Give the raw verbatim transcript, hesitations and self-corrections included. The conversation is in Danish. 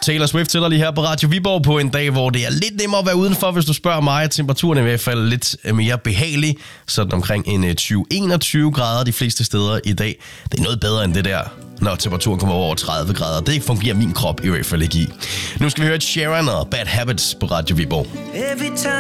Taylor Swift til dig lige her på Radio Viborg på en dag, hvor det er lidt nemmere at være udenfor, hvis du spørger mig. Temperaturen er i hvert fald lidt mere behagelig, sådan omkring en tyve til enogtyve grader de fleste steder i dag. Det er noget bedre end det der, når temperaturen kommer over tredive grader. Det fungerer min krop i hvert fald ikke i. Nu skal vi høre Sharon og Bad Habits på Radio Viborg.